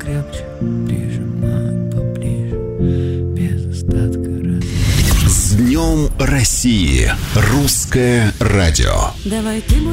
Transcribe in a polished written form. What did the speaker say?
крепче, прижимают поближе, без остатка разве. С Днем России! Русское радио. Давай ты